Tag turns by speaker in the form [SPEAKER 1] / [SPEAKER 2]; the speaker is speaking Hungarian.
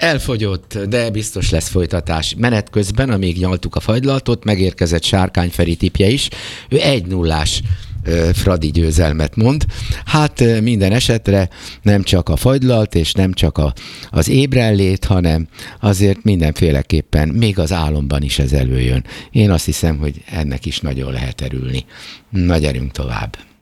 [SPEAKER 1] Elfogyott, de biztos lesz folytatás. Menet közben, amíg nyaltuk a fagylaltot, megérkezett Sárkány Feri tipje is. Ő 1-0-ás Fradi győzelmet mond. Hát minden esetre nem csak a fagylalt és nem csak az ébrellét, hanem azért mindenféleképpen még az álomban is ez előjön. Én azt hiszem, hogy ennek is nagyon lehet örülni. Na, gyerünk tovább.